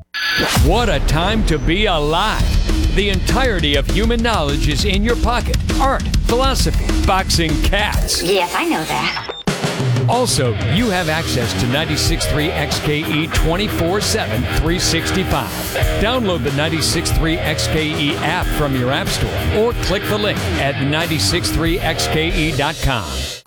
What a time to be alive! The entirety of human knowledge is in your pocket. Art, philosophy, boxing, cats. Yes, I know that. Also, you have access to 96.3 XKE 24/7, 365. Download the 96.3 XKE app from your app store or click the link at 96.3xke.com.